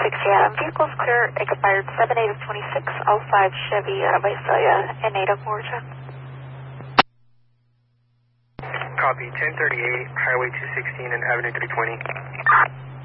Adam. Vehicles clear, expired 7/8 of 26, 05 Chevy Visalia in Ada, Georgia. Copy, 1038, Highway 216 and Avenue 320.